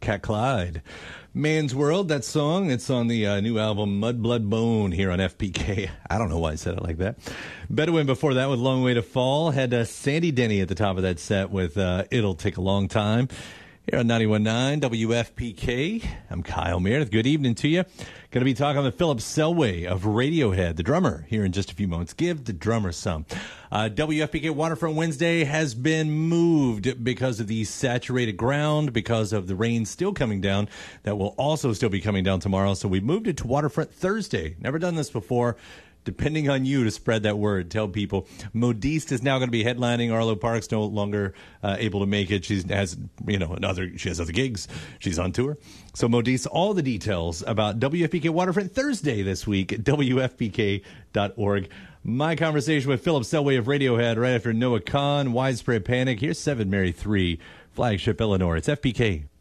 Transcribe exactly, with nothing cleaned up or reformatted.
Cat Clyde. Man's World, that song, it's on the uh, new album Mud, Blood, Bone here on F P K. I don't know why I said it like that. Bedouin before that with Long Way to Fall. Had uh, Sandy Denny at the top of that set with uh, It'll Take a Long Time. Here on ninety-one point nine W F P K. I'm Kyle Meredith. Good evening to you. Going to be talking with Philip Selway of Radiohead, the drummer, here in just a few moments. Give the drummer some. Uh, W F P K Waterfront Wednesday has been moved because of the saturated ground, because of the rain still coming down. That will also still be coming down tomorrow. So we moved it to Waterfront Thursday. Never done this before. Depending on you to spread that word, tell people. Modiste is now going to be headlining. Arlo Parks no longer uh, able to make it. She has, you know, another. She has other gigs. She's on tour. So Modiste, all the details about W F P K Waterfront Thursday this week at W F P K dot org. My conversation with Philip Selway of Radiohead right after Noah Kahan, Widespread Panic. Here's seven Mary three, Flagship Eleanor. It's F P K.